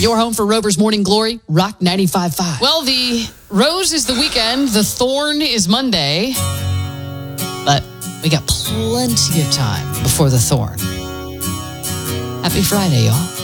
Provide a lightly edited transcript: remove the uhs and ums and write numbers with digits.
Your home for Rover's Morning Glory, Rock 95.5. Well, the rose is the weekend. The thorn is Monday. But we got plenty of time before the thorn. Happy Friday, y'all.